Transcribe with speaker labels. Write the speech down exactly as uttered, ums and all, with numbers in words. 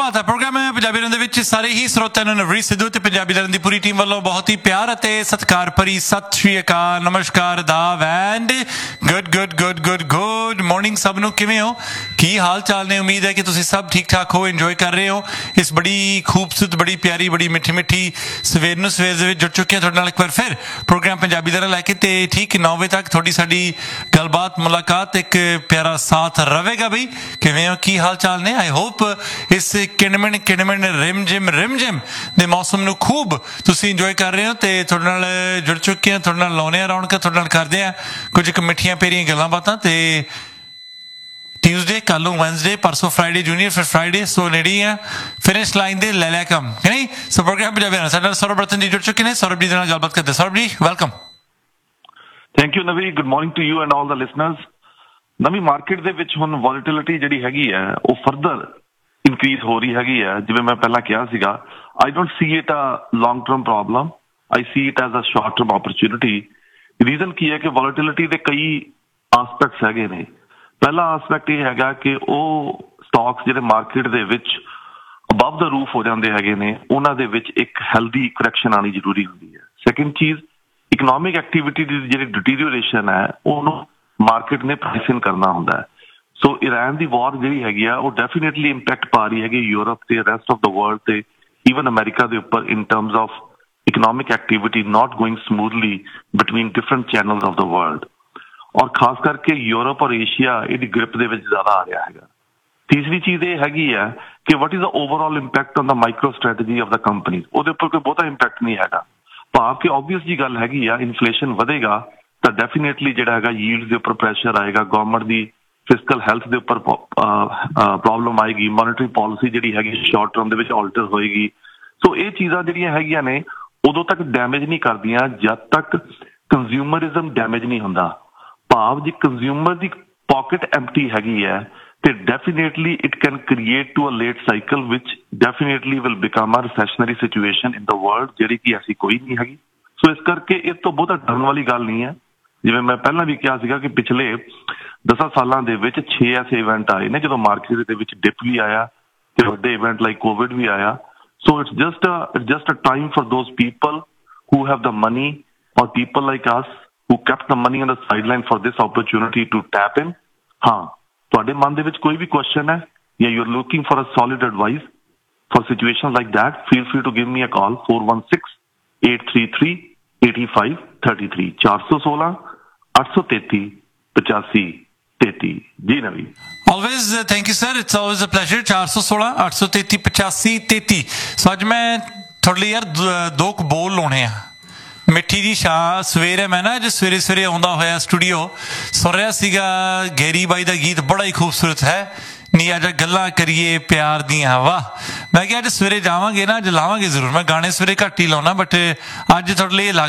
Speaker 1: ਬਾਤ ਹੈ। ਪ੍ਰੋਗਰਾਮ ਹੈ ਪੰਜਾਬੀ ਲਹਿਰ ਦੇ ਵਿੱਚ ਸਾਰੇ ਹੀ ਸਰੋਤਿਆਂ ਨੂੰ ਨਵਰੀਤ ਸਿੱਧੂ ਤੇ ਪੰਜਾਬੀ ਲਹਿਰ ਦੀ ਪੂਰੀ ਟੀਮ ਵੱਲੋਂ ਬਹੁਤ ਹੀ ਪਿਆਰ ਅਤੇ ਸਤਿਕਾਰ ਭਰੀ ਸਤਿ ਸ਼੍ਰੀ ਅਕਾਲ, ਨਮਸਕਾਰ, ਆਦਾਬ and good good good good good morning ਸਭ ਨੂੰ। ਕਿਵੇਂ ਹੋ, ਕੀ ਹਾਲ ਚਾਲ ਨੇ? ਉਮੀਦ ਹੈ ਕਿ ਤੁਸੀਂ ਸਭ ਠੀਕ ਠਾਕ ਹੋ, ਇੰਜੋਏ ਕਰ ਰਹੇ ਹੋ ਇਸ ਬੜੀ ਖੂਬਸੂਰਤ, ਬੜੀ ਪਿਆਰੀ, ਬੜੀ ਮਿੱਠੀ ਮਿੱਠੀ ਸਵੇਰ ਨੂੰ। ਸਵੇਰ ਦੇ ਵਿੱਚ ਜੁੜ ਚੁੱਕੇ ਹਾਂ ਤੁਹਾਡੇ ਨਾਲ ਇੱਕ ਵਾਰ ਫਿਰ ਪ੍ਰੋਗਰਾਮ ਪੰਜਾਬੀ ਲਹਿਰ ਲੈ ਕੇ, ਤੇ ਠੀਕ ਨੌ ਵਜੇ ਤੱਕ ਤੁਹਾਡੀ ਸਾਡੀ ਗੱਲਬਾਤ, ਮੁਲਾਕਾਤ, ਇੱਕ ਪਿਆਰਾ ਸਾਥ ਰਹੇਗਾ। ਬਈ ਕਿਵੇਂ ਹੋ, ਕੀ ਹਾਲ ਚਾਲ ਨੇ? ਆਈ ਹੋਪ ਇਸ ਕਿਣਮਿਣ ਕਿਣਮਿਣ ਰਿਮ ਜਿਮ ਰਿਮ ਜਿਮ ਦੇ ਮੌਸਮ ਨੂੰ ਖੂਬ ਤੁਸੀਂ ਇੰਜੋਏ ਕਰ ਰਹੇ ਹੋ, ਤੇ ਤੁਹਾਡੇ ਨਾਲ ਜੁੜ ਚੁੱਕੇ ਹਾਂ, ਤੁਹਾਡੇ ਨਾਲ ਲਾਉਂਦੇ ਹਾਂ ਰੌਣਕਾਂ, ਤੁਹਾਡੇ ਨਾਲ ਕਰਦੇ ਹਾਂ ਕੁਝ ਕੁ ਮਿੱਠੀਆਂ ਪਿਆਰੀਆਂ ਗੱਲਾਂ ਬਾਤਾਂ। ਤੇ ਟਿਊਜ਼ਡੇ, ਕੱਲ੍ਹ ਨੂੰ ਵੈਨਸਡੇ, ਪਰਸੋਂ ਫਰਾਈਡੇ ਜੂਨੀਅਰ, ਫਿਰ ਫਰਾਈਡੇ, ਸੋ ਨੇੜੇ ਆ ਫਿਨਿਸ਼ ਲਾਈਨ ਦੇ ਲੈ ਲਿਆ ਕੰਮ ਕਿ ਨਹੀਂ। ਸੋ ਪ੍ਰੋਗਰਾਮ ਪੰਜਾਬੀ ਨਾਲ ਸਾਡੇ ਨਾਲ ਸੌਰਵ ਰਤਨ ਜੀ ਜੁੜ ਚੁੱਕੇ ਨੇ। ਸੌਰਵ ਜੀ ਦੇ ਨਾਲ ਗੱਲਬਾਤ ਕਰਦੇ। ਸੌਰਵ ਜੀ, ਵੈਲਕਮ।
Speaker 2: ਥੈਂਕ ਯੂ ਨਵੀ, good morning to you and all the listeners. ਨਵੀਂ ਮਾਰਕੀਟ ਦੇ ਵਿੱਚ ਹੁਣ ਵੋਲੇਟਿਲਿਟੀ ਜਿਹੜੀ ਹੈਗੀ ਹੈ ਉਹ ਫਰਦਰ ਇਨਕਰੀਜ਼ ਹੋ ਰਹੀ ਹੈਗੀ ਹੈ। ਜਿਵੇਂ ਮੈਂ ਪਹਿਲਾਂ ਕਿਹਾ ਸੀਗਾ, I don't C it a long term problem, I C it as a short term opportunity. Reason ਕੀ ਹੈ ਕਿ ਵੋਲੇਟਿਲਿਟੀ ਦੇ ਕਈ ਆਸਪੈਕਟਸ ਹੈਗੇ ਨੇ। ਪਹਿਲਾ ਆਸਪੈਕਟ ਇਹ ਹੈਗਾ ਕਿ ਉਹ ਸਟਾਕਸ ਜਿਹੜੇ ਮਾਰਕੀਟ ਦੇ ਵਿੱਚ ਅਬਵ ਦਾ ਰੂਫ ਹੋ ਜਾਂਦੇ ਹੈਗੇ ਨੇ, ਉਹਨਾਂ ਦੇ ਵਿੱਚ ਇੱਕ ਹੈਲਦੀ ਕਰੈਕਸ਼ਨ ਆਉਣੀ ਜ਼ਰੂਰੀ ਹੁੰਦੀ ਹੈ। ਸੈਕਿੰਡ ਚੀਜ਼, ਇਕਨੋਮਿਕ ਐਕਟੀਵਿਟੀ ਦੀ ਜਿਹੜੀ ਡਿਟੀਰੀਓਰੇਸ਼ਨ ਹੈ ਉਹਨੂੰ ਮਾਰਕੀਟ ਨੇ ਪ੍ਰਾਈਸ ਇਨ ਕਰਨਾ ਹੁੰਦਾ ਹੈ। ਸੋ ਇਰਾਨ ਦੀ ਵਾਰ ਜਿਹੜੀ ਹੈਗੀ ਆ ਉਹ ਡੈਫੀਨੇਟਲੀ ਇੰਪੈਕਟ ਪਾ ਰਹੀ ਹੈਗੀ ਯੂਰਪ ਤੇ ਰੈਸਟ ਆਫ ਦਾ ਵਰਲਡ ਤੇ ਈਵਨ ਅਮਰੀਕਾ ਦੇ ਉੱਪਰ ਇਨ terms of economic activity not going smoothly between different channels of the world. ਔਰ ਖਾਸ ਕਰਕੇ ਯੂਰਪ ਔਰ ਏਸ਼ੀਆ ਇਹਦੀ ਗ੍ਰਿਪ ਦੇ ਵਿੱਚ ਜ਼ਿਆਦਾ ਆ ਰਿਹਾ ਹੈਗਾ। ਤੀਸਰੀ ਚੀਜ਼ ਇਹ ਹੈਗੀ ਆ ਕਿ what is the overall impact on the micro strategy of the company. ਉਹਦੇ ਉੱਪਰ ਕੋਈ ਬਹੁਤਾ ਇੰਪੈਕਟ ਨਹੀਂ ਹੈਗਾ। ਭਾਵ ਕਿ ਓਬਵੀਅਸ ਜੀ ਗੱਲ ਹੈਗੀ ਆ, ਇਨਫਲੇਸ਼ਨ ਵਧੇਗਾ ਤਾਂ ਡੈਫੀਨੇਟਲੀ ਜਿਹੜਾ ਹੈਗਾ ਯੀਲਡ ਦੇ ਉੱਪਰ ਪ੍ਰੈਸ਼ਰ ਆਏਗਾ, ਗਵਰਨਮੈਂਟ ਦੀ ਫਿਸਕਲ ਹੈਲਥ ਦੇ ਉੱਪਰ ਪ੍ਰੋਬਲਮ ਆਏਗੀ, ਮੋਨੀਟਰੀ ਪਾਲਿਸੀ ਜਿਹੜੀ ਹੈਗੀ ਸ਼ਾਰਟ ਟਰਮ ਦੇ ਵਿੱਚ ਆਲਟਰ ਹੋਏਗੀ। ਸੋ ਇਹ ਚੀਜ਼ਾਂ ਜਿਹੜੀਆਂ ਹੈਗੀਆਂ ਨੇ ਉਦੋਂ ਤੱਕ ਡੈਮੇਜ ਨਹੀਂ ਕਰਦੀਆਂ ਜਦ ਤੱਕ ਕੰਜ਼ਿਊਮਰਿਜ਼ਮ ਡੈਮੇਜ ਨਹੀਂ ਹੁੰਦਾ। ਭਾਵ ਜੀ ਕੰਜ਼ਿਊਮਰ ਦੀ ਪਾਕਟ ਐਮਪਟੀ ਹੈਗੀ ਹੈ ਤੇ definitely it can create to a late cycle which definitely will become a ਰਿਸੈਸ਼ਨਰੀ situation in the world, ਜਿਹੜੀ ਕਿ ਐਸੀ ਕੋਈ ਨਹੀਂ ਹੈਗੀ। ਸੋ ਇਸ ਕਰਕੇ ਇਹ ਤੋਂ ਬਹੁਤਾ ਡਰਨ ਵਾਲੀ ਗੱਲ ਨਹੀਂ ਹੈ। ਜਿਵੇਂ ਮੈਂ ਪਹਿਲਾਂ ਵੀ ਕਿਹਾ ਸੀਗਾ ਕਿ ਪਿਛਲੇ ਦਸਾਂ ਸਾਲਾਂ ਦੇ ਵਿੱਚ ਛੇ ਐਸੇ ਇਵੈਂਟ ਆਏ ਨੇ ਜਦੋਂ ਮਾਰਕੀਟ ਦੇ ਵਿੱਚ ਡਿਪ ਵੀ ਆਇਆ ਤੇ ਵੱਡੇ ਇਵੈਂਟ ਲਾਈਕ ਕੋਵਿਡ ਵੀ ਆਇਆ। So it's just it's just a time for those people who have the money ਔਰ people like us who kept the money on the sideline for this opportunity to tap in. ਹਾਂ, ਤੁਹਾਡੇ ਮਨ ਦੇ ਵਿੱਚ ਕੋਈ ਵੀ question ਹੈ ਜਾਂ you are looking for a solid advice for situations like that, feel free to give me a call four one six eight three three eight five three three ਚਾਰ ਸੌ ਸੋਲਾਂ ਅੱਠ ਸੌ ਤੇਤੀ ਪਚਾਸੀ ਤੇਤੀ। ਜੀ ਨਵੀ।
Speaker 1: Always, uh, thank you sir, it's always a pleasure। ਚਾਰ ਸੌ ਸੋਲਾਂ ਅੱਠ ਸੌ ਤੇਤੀ ਪਚਾਸੀ ਤੇਤੀ। ਸੋ ਅੱਜ ਮੈਂ ਤੁਹਾਡੇ ਲਈ ਯਾਰ ਦੋ ਕੁ ਬੋਲ ਲਾਉਣੇ ਆ। ਮਿੱਠੀ ਜੀ ਸ਼ਾਹ ਸਵੇਰ ਹੈ, ਮੈਂ ਨਾ ਅੱਜ ਸਵੇਰੇ ਸਵੇਰੇ ਆਉਂਦਾ ਹੋਇਆ ਸਟੂਡੀਓ ਸੁਣ ਰਿਹਾ ਸੀਗਾ ਗੈਰੀ ਬਾਈ ਦਾ ਗੀਤ, ਬੜਾ ਹੀ ਖੂਬਸੂਰਤ ਹੈ, ਨੀ ਅੱਜ ਗੱਲਾਂ ਕਰੀਏ ਪਿਆਰ ਦੀਆਂ। ਵਾਹ, ਮੈਂ ਕਿਹਾ ਅੱਜ ਸਵੇਰੇ ਜਾਵਾਂਗੇ ਨਾ, ਅੱਜ ਲਾਵਾਂਗੇ ਜ਼ਰੂਰ। ਮੈਂ ਗਾਣੇ ਸਵੇਰੇ ਘੱਟ ਹੀ ਲਾਉਣਾ, ਬਟ ਅੱਜ ਤੁਹਾਡੇ ਲਈ ਲੱਗ